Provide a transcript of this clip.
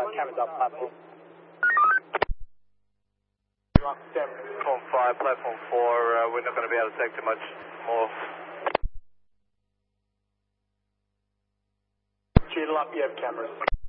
cameras up platform. 5, platform 4, we're not going to be able to take too much more. Cheadle up, you have cameras.